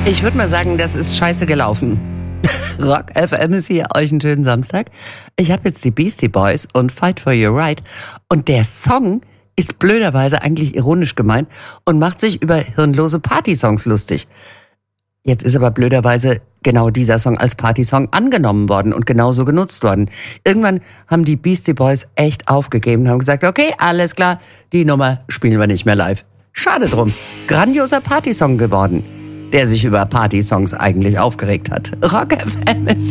Ich würde mal sagen, das ist scheiße gelaufen. Rock FM ist hier, euch einen schönen Samstag. Ich habe jetzt die Beastie Boys und Fight for Your Right. Und der Song ist blöderweise eigentlich ironisch gemeint und macht sich über hirnlose Partysongs lustig. Jetzt ist aber blöderweise genau dieser Song als Partysong angenommen worden und genauso genutzt worden. Irgendwann haben die Beastie Boys echt aufgegeben und haben gesagt, okay, alles klar, die Nummer spielen wir nicht mehr live. Schade drum. Grandioser Partysong geworden, der sich über Partysongs eigentlich aufgeregt hat. Rock FM ist